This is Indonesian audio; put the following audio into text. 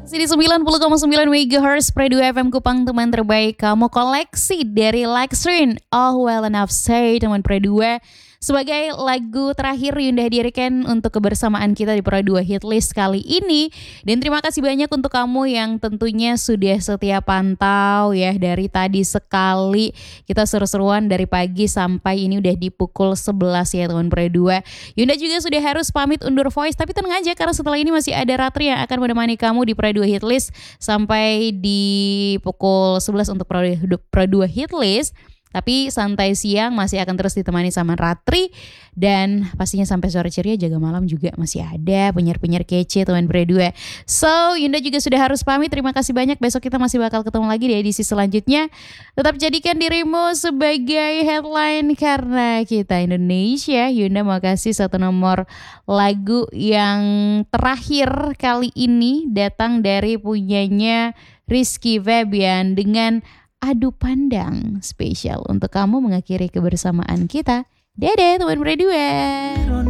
Masih di 90,9 MHz Predu FM Kupang, teman terbaik kamu, koleksi dari Lexrin All Well Enough Say teman Predu. Sebagai lagu terakhir Yunda hadirkan untuk kebersamaan kita di Pro 2 Hitlist kali ini. Dan terima kasih banyak untuk kamu yang tentunya sudah setia pantau ya. Dari tadi sekali kita seru-seruan dari pagi sampai ini udah di pukul 11 ya teman Pro 2. Yunda juga sudah harus pamit undur voice, tapi tenang aja karena setelah ini masih ada Ratri yang akan menemani kamu di Pro 2 Hitlist sampai di pukul 11 untuk Pro 2 Hitlist. Tapi santai siang masih akan terus ditemani sama Ratri. Dan pastinya sampai sore ceria jaga malam juga masih ada penyiar-penyiar kece teman Pre 2. So Yunda juga sudah harus pamit. Terima kasih banyak. Besok kita masih bakal ketemu lagi di edisi selanjutnya. Tetap jadikan dirimu sebagai headline karena kita Indonesia. Yunda mau kasih satu nomor lagu yang terakhir kali ini datang dari punyanya Rizky Febian dengan Adu Pandang, spesial untuk kamu mengakhiri kebersamaan kita. Dadah teman Pre 2.